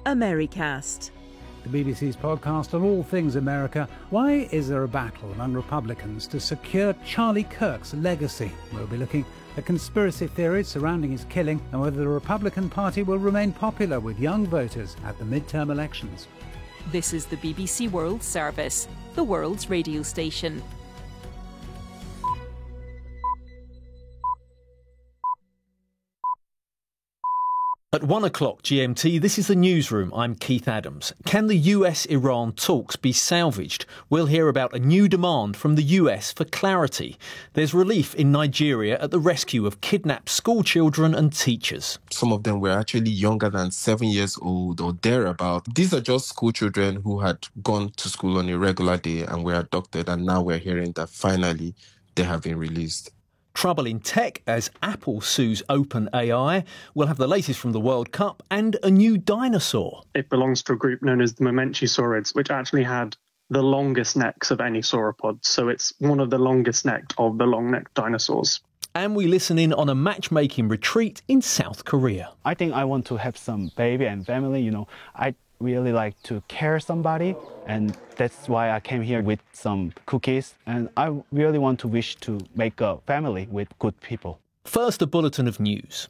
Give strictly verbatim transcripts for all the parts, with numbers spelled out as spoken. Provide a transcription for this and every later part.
Americast. The B B C's podcast on all things America. Why is there a battle among Republicans to secure Charlie Kirk's legacy? We'll be looking at conspiracy theories surrounding his killing and whether the Republican Party will remain popular with young voters at the midterm elections. This is the B B C World Service, the world's radio station. At one o'clock G M T, this is the newsroom. I'm Keith Adams. Can the U S Iran talks be salvaged? We'll hear about a new demand from the U S for clarity. There's relief in Nigeria at the rescue of kidnapped school children and teachers. Some of them were actually younger than seven years old or thereabout. These are just school children who had gone to school on a regular day and were abducted, and now we're hearing that finally they have been released. Trouble in tech as Apple sues OpenAI. We'll have the latest from the World Cup and a new dinosaur. It belongs to a group known as the Mamenchisaurids, which actually had the longest necks of any sauropod. So it's one of the longest necked of the long-necked dinosaurs. And we listen in on a matchmaking retreat in South Korea. I think I want to have some baby and family. You know, I really like to care somebody, and that's why I came here with some cookies, and I really want to wish to make a family with good people. First, a bulletin of news.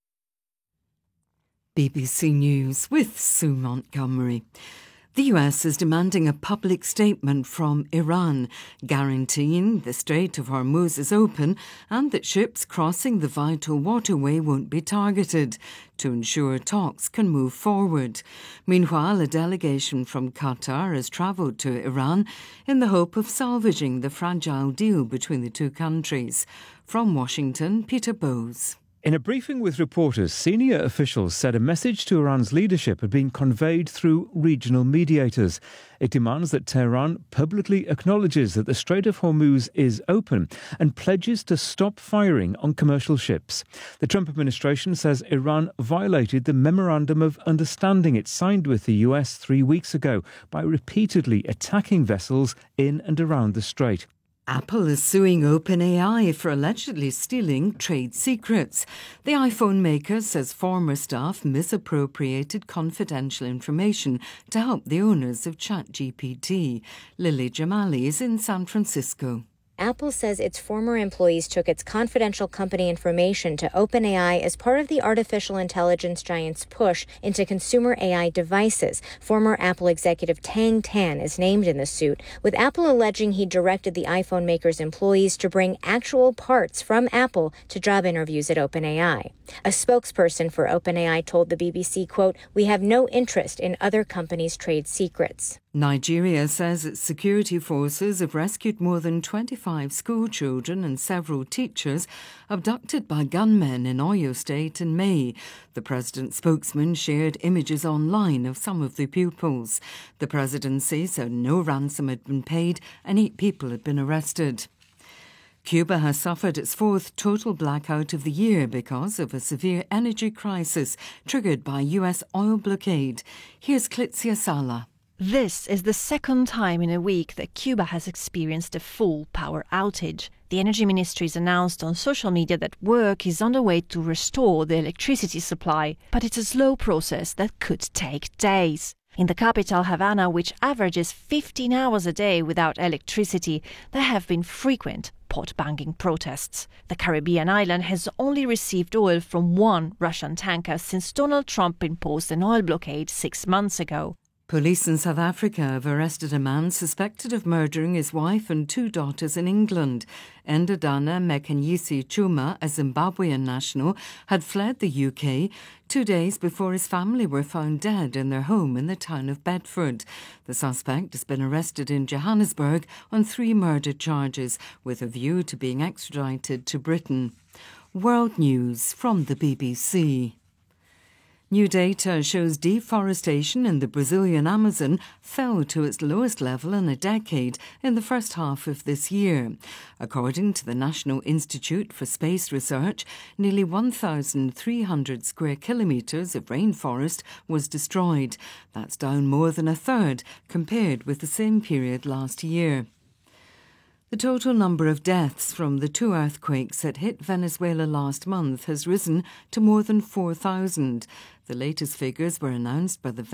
B B C News with Sue Montgomery. The U S is demanding a public statement from Iran, guaranteeing the Strait of Hormuz is open and that ships crossing the vital waterway won't be targeted to ensure talks can move forward. Meanwhile, a delegation from Qatar has travelled to Iran in the hope of salvaging the fragile deal between the two countries. From Washington, Peter Bowes. In a briefing with reporters, senior officials said a message to Iran's leadership had been conveyed through regional mediators. It demands that Tehran publicly acknowledges that the Strait of Hormuz is open and pledges to stop firing on commercial ships. The Trump administration says Iran violated the Memorandum of Understanding it signed with the U S three weeks ago by repeatedly attacking vessels in and around the strait. Apple is suing OpenAI for allegedly stealing trade secrets. The iPhone maker says former staff misappropriated confidential information to help the owners of ChatGPT. Lily Jamali is in San Francisco. Apple says its former employees took its confidential company information to OpenAI as part of the artificial intelligence giant's push into consumer A I devices. Former Apple executive Tang Tan is named in the suit, with Apple alleging he directed the iPhone maker's employees to bring actual parts from Apple to job interviews at OpenAI. A spokesperson for OpenAI told the B B C, quote, "We have no interest in other companies' trade secrets." Nigeria says its security forces have rescued more than twenty-five school children and several teachers abducted by gunmen in Oyo State in May. The president's spokesman shared images online of some of the pupils. The presidency said no ransom had been paid and eight people had been arrested. Cuba has suffered its fourth total blackout of the year because of a severe energy crisis triggered by U S oil blockade. Here's Clitzia Sala. This is the second time in a week that Cuba has experienced a full power outage. The Energy Ministry's announced on social media that work is underway to restore the electricity supply, but it's a slow process that could take days. In the capital, Havana, which averages fifteen hours a day without electricity, there have been frequent pot-banging protests. The Caribbean island has only received oil from one Russian tanker since Donald Trump imposed an oil blockade six months ago. Police in South Africa have arrested a man suspected of murdering his wife and two daughters in England. Endadana Mekanyisi Chuma, a Zimbabwean national, had fled the U K two days before his family were found dead in their home in the town of Bedford. The suspect has been arrested in Johannesburg on three murder charges, with a view to being extradited to Britain. World News from the B B C. New data shows deforestation in the Brazilian Amazon fell to its lowest level in a decade in the first half of this year. According to the National Institute for Space Research, nearly one thousand three hundred square kilometres of rainforest was destroyed. That's down more than a third compared with the same period last year. The total number of deaths from the two earthquakes that hit Venezuela last month has risen to more than four thousand. The latest figures were announced by the